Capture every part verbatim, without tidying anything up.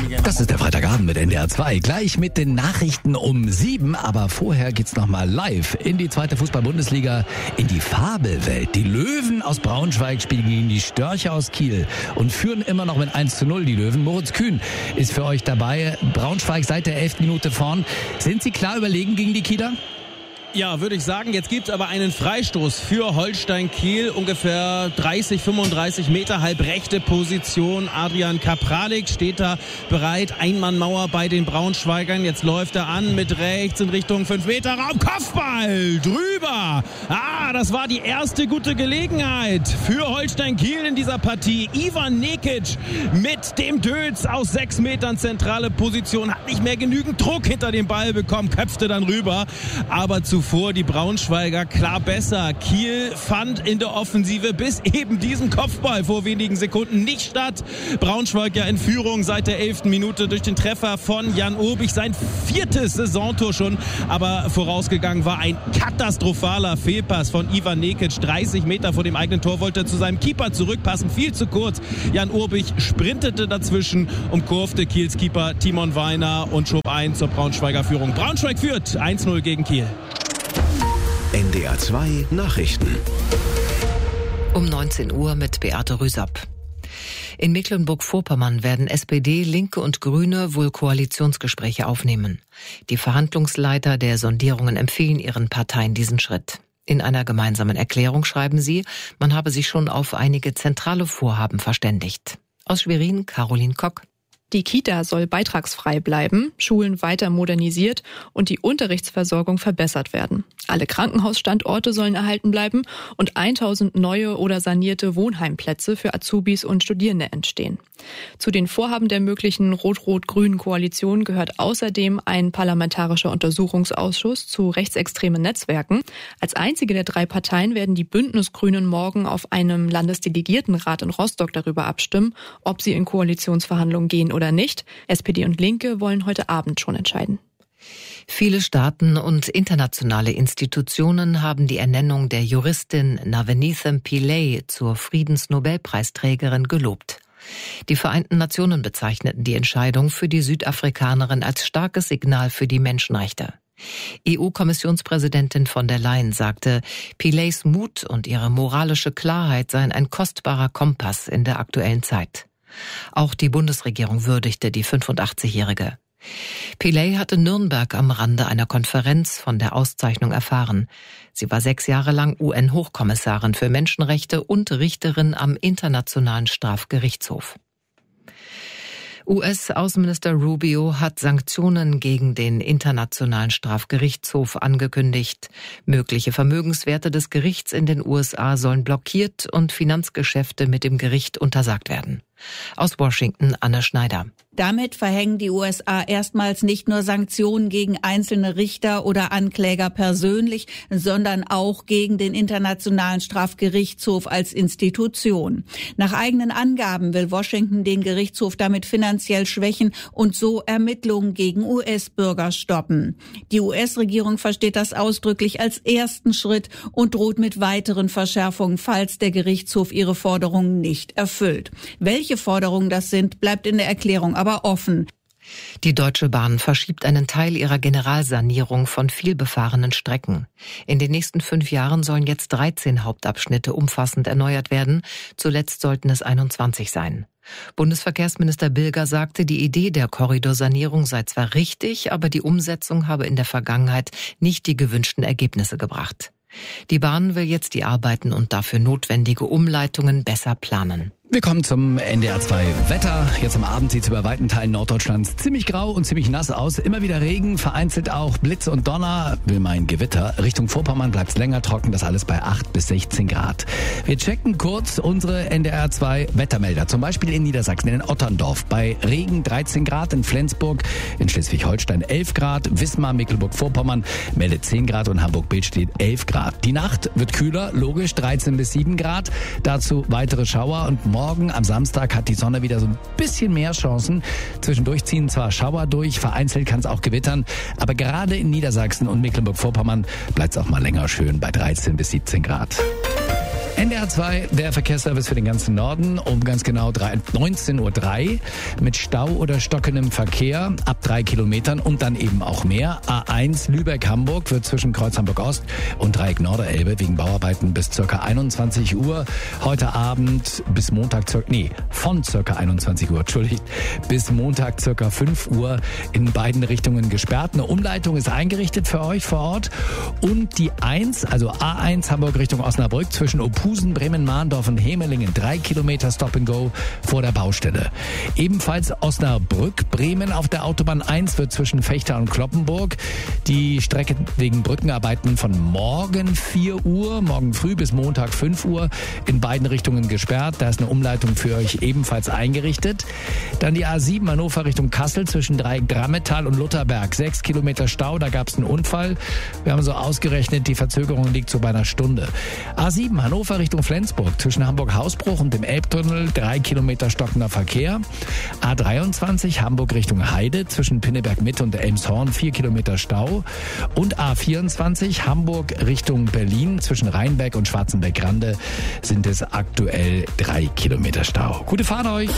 Das ist der Freitagabend mit N D R zwei. Gleich mit den Nachrichten um sieben. Aber vorher geht's nochmal live in die zweite Fußball-Bundesliga, in die Fabelwelt. Die Löwen aus Braunschweig spielen gegen die Störche aus Kiel und führen immer noch mit eins zu null die Löwen. Moritz Kühn ist für euch dabei. Braunschweig seit der elften Minute vorn. Sind sie klar überlegen gegen die Kieler? Ja, würde ich sagen. Jetzt gibt es aber einen Freistoß für Holstein Kiel. Ungefähr dreißig, fünfunddreißig Meter, halb rechte Position. Adrian Kapralik steht da bereit. Einmannmauer bei den Braunschweigern. Jetzt läuft er an mit rechts in Richtung fünf Meter Raum. Kopfball drüber. Ah, das war die erste gute Gelegenheit für Holstein Kiel in dieser Partie. Ivan Nekic mit dem Dötz aus sechs Metern zentrale Position. Hat nicht mehr genügend Druck hinter den Ball bekommen. Köpfte dann rüber. Aber zu Zuvor die Braunschweiger klar besser. Kiel fand in der Offensive bis eben diesen Kopfball vor wenigen Sekunden nicht statt. Braunschweig ja in Führung seit der elften Minute durch den Treffer von Jan Obich. Sein viertes Saisontor schon, aber vorausgegangen war ein katastrophaler Fehlpass von Ivan Nekic. dreißig Meter vor dem eigenen Tor wollte er zu seinem Keeper zurückpassen. Viel zu kurz. Jan Obich sprintete dazwischen, umkurfte Kiels Keeper Timon Weiner und schob ein zur Braunschweiger Führung. Braunschweig führt eins zu null gegen Kiel. N D R zwei Nachrichten. Um neunzehn Uhr mit Beate Rüsapp. In Mecklenburg-Vorpommern werden S P D, Linke und Grüne wohl Koalitionsgespräche aufnehmen. Die Verhandlungsleiter der Sondierungen empfehlen ihren Parteien diesen Schritt. In einer gemeinsamen Erklärung schreiben sie, man habe sich schon auf einige zentrale Vorhaben verständigt. Aus Schwerin, Caroline Kock. Die Kita soll beitragsfrei bleiben, Schulen weiter modernisiert und die Unterrichtsversorgung verbessert werden. Alle Krankenhausstandorte sollen erhalten bleiben und tausend neue oder sanierte Wohnheimplätze für Azubis und Studierende entstehen. Zu den Vorhaben der möglichen rot-rot-grünen Koalition gehört außerdem ein parlamentarischer Untersuchungsausschuss zu rechtsextremen Netzwerken. Als einzige der drei Parteien werden die Bündnisgrünen morgen auf einem Landesdelegiertenrat in Rostock darüber abstimmen, ob sie in Koalitionsverhandlungen gehen oder nicht. S P D und Linke wollen heute Abend schon entscheiden. Viele Staaten und internationale Institutionen haben die Ernennung der Juristin Navenithem Pillay zur Friedensnobelpreisträgerin gelobt. Die Vereinten Nationen bezeichneten die Entscheidung für die Südafrikanerin als starkes Signal für die Menschenrechte. E U-Kommissionspräsidentin von der Leyen sagte, Pillays Mut und ihre moralische Klarheit seien ein kostbarer Kompass in der aktuellen Zeit. Auch die Bundesregierung würdigte die fünfundachtzigjährige. Pillay hatte Nürnberg am Rande einer Konferenz von der Auszeichnung erfahren. Sie war sechs Jahre lang U N-Hochkommissarin für Menschenrechte und Richterin am Internationalen Strafgerichtshof. U S-Außenminister Rubio hat Sanktionen gegen den Internationalen Strafgerichtshof angekündigt. Mögliche Vermögenswerte des Gerichts in den U S A sollen blockiert und Finanzgeschäfte mit dem Gericht untersagt werden. Aus Washington, Anne Schneider. Damit verhängen die U S A erstmals nicht nur Sanktionen gegen einzelne Richter oder Ankläger persönlich, sondern auch gegen den Internationalen Strafgerichtshof als Institution. Nach eigenen Angaben will Washington den Gerichtshof damit finanziell schwächen und so Ermittlungen gegen U S-Bürger stoppen. Die U S-Regierung versteht das ausdrücklich als ersten Schritt und droht mit weiteren Verschärfungen, falls der Gerichtshof ihre Forderungen nicht erfüllt. Welche Forderungen das sind, bleibt in der Erklärung aber offen. Die Deutsche Bahn verschiebt einen Teil ihrer Generalsanierung von vielbefahrenen Strecken. In den nächsten fünf Jahren sollen jetzt dreizehn Hauptabschnitte umfassend erneuert werden. Zuletzt sollten es einundzwanzig sein. Bundesverkehrsminister Bilger sagte, die Idee der Korridorsanierung sei zwar richtig, aber die Umsetzung habe in der Vergangenheit nicht die gewünschten Ergebnisse gebracht. Die Bahn will jetzt die Arbeiten und dafür notwendige Umleitungen besser planen. Wir kommen zum N D R zwei Wetter. Jetzt am Abend sieht es über weiten Teilen Norddeutschlands ziemlich grau und ziemlich nass aus. Immer wieder Regen, vereinzelt auch Blitz und Donner, will mein Gewitter. Richtung Vorpommern bleibt es länger trocken, das alles bei acht bis sechzehn Grad. Wir checken kurz unsere N D R zwei Wettermelder. Zum Beispiel in Niedersachsen, in Otterndorf. Bei Regen dreizehn Grad, in Flensburg, in Schleswig-Holstein elf Grad, Wismar, Mecklenburg-Vorpommern meldet zehn Grad und Hamburg-Beet steht elf Grad. Die Nacht wird kühler, logisch dreizehn bis sieben Grad. Dazu weitere Schauer und morgen am Samstag hat die Sonne wieder so ein bisschen mehr Chancen. Zwischendurch ziehen zwar Schauer durch, vereinzelt kann es auch gewittern, aber gerade in Niedersachsen und Mecklenburg-Vorpommern bleibt es auch mal länger schön bei dreizehn bis siebzehn Grad. N D R zwei, der Verkehrsservice für den ganzen Norden, um ganz genau neunzehn Uhr drei mit Stau oder stockendem Verkehr ab drei Kilometern und dann eben auch mehr. A eins Lübeck-Hamburg wird zwischen Kreuz Hamburg-Ost und Dreieck Norderelbe wegen Bauarbeiten bis circa einundzwanzig Uhr. Heute Abend bis Montag, circa, nee, von circa einundzwanzig Uhr, entschuldigt, bis Montag circa fünf Uhr in beiden Richtungen gesperrt. Eine Umleitung ist eingerichtet für euch vor Ort. Und die eins, also A eins Hamburg Richtung Osnabrück zwischen Opusen, Bremen, Mahndorf und Hemelingen, drei Kilometer Stop and Go vor der Baustelle. Ebenfalls Osnabrück, Bremen auf der Autobahn eins wird zwischen Fechter und Kloppenburg die Strecke wegen Brückenarbeiten von morgen vier Uhr, morgen früh bis Montag fünf Uhr in beiden Richtungen gesperrt. Da ist eine Umleitung für euch ebenfalls eingerichtet. Dann die A sieben Hannover Richtung Kassel zwischen Dreieck Drammetal und Lutherberg, sechs Kilometer Stau, da gab es einen Unfall. Wir haben so ausgerechnet, die Verzögerung liegt so bei einer Stunde. A sieben Hannover Richtung Flensburg zwischen Hamburg-Hausbruch und dem Elbtunnel, drei Kilometer stockender Verkehr. A dreiundzwanzig Hamburg Richtung Heide zwischen Pinneberg-Mitte und Elmshorn, vier Kilometer Stau. Und A vierundzwanzig Hamburg Richtung Berlin zwischen Rheinberg und Schwarzenberg-Grande sind es aktuell drei Kilometer Stau. Gute Fahrt euch!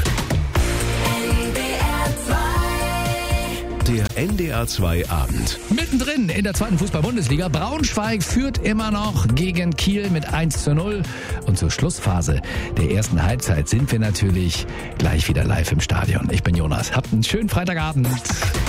Der N D R zwei Abend. Mittendrin in der zweiten Fußball-Bundesliga. Braunschweig führt immer noch gegen Kiel mit eins zu null. Und zur Schlussphase der ersten Halbzeit sind wir natürlich gleich wieder live im Stadion. Ich bin Jonas. Habt einen schönen Freitagabend.